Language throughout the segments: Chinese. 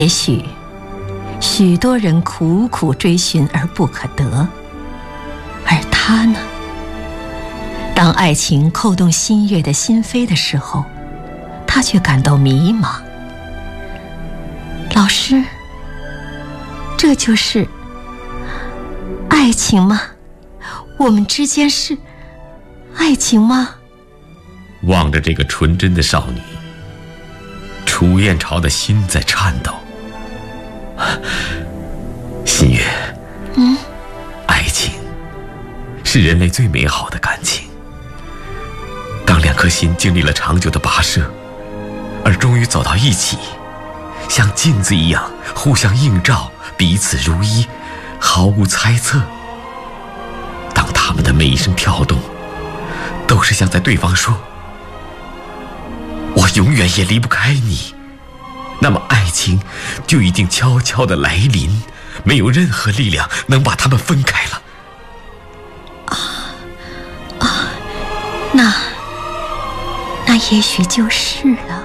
也许许多人苦苦追寻而不可得，而他呢，当爱情扣动新月的心扉的时候，他却感到迷茫。老师，这就是爱情吗？我们之间是爱情吗？ 望着这个纯真的少女，楚燕朝的心在颤抖。新月，爱情是人类最美好的感情。当两颗心经历了长久的跋涉，而终于走到一起，像镜子一样互相映照，彼此如一，毫无猜测。当他们的每一声跳动都是像在对方说我永远也离不开你，那么爱情就已经悄悄地来临，没有任何力量能把他们分开了。 那也许就是了。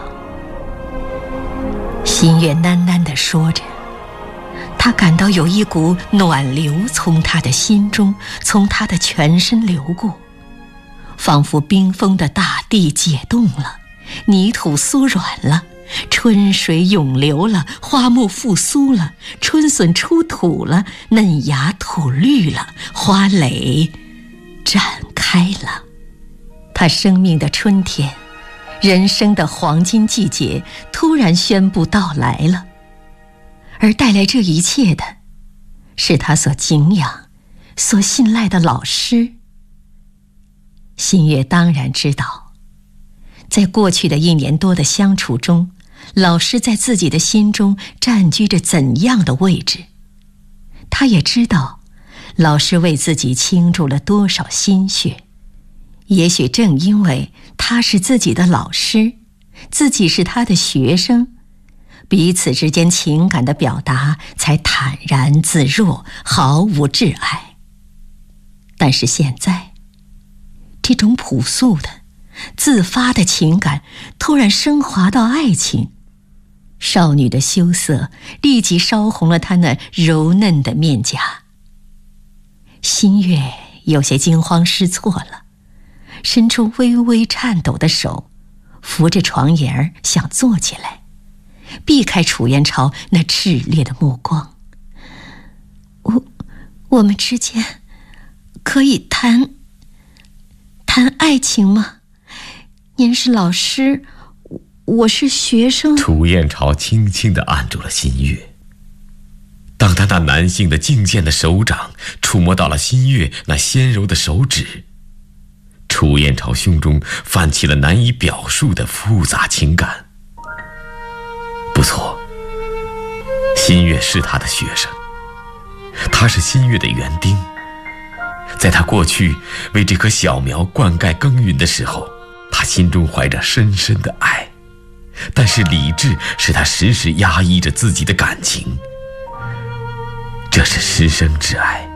新月喃喃地说着，他感到有一股暖流从他的心中，从他的全身流过，仿佛冰封的大地解冻了，泥土酥软了，春水涌流了，花木复苏了，春笋出土了，嫩芽吐绿了，花蕾展开了。他生命的春天，人生的黄金季节突然宣布到来了，而带来这一切的是他所敬仰、所信赖的老师。新月当然知道，在过去的1年多的相处中，老师在自己的心中占据着怎样的位置。他也知道，老师为自己倾注了多少心血。也许正因为他是自己的老师，自己是他的学生，彼此之间情感的表达才坦然自若，毫无挚爱。但是现在，这种朴素的、自发的情感突然升华到爱情，少女的羞涩立即烧红了她那柔嫩的面颊。新月有些惊慌失措了，伸出微微颤抖的手，扶着床沿儿想坐起来，避开楚燕朝那炽烈的目光。我们之间可以谈爱情吗？您是老师，我是学生。 楚燕朝轻轻地按住了新月。当他那男性的劲健的手掌触摸到了新月那纤柔的手指，楚燕朝胸中泛起了难以表述的复杂情感。不错，新月是他的学生，他是新月的园丁。在他过去为这棵小苗灌溉耕耘的时候，他心中怀着深深的爱，但是理智使他时时压抑着自己的感情。这是师生之爱。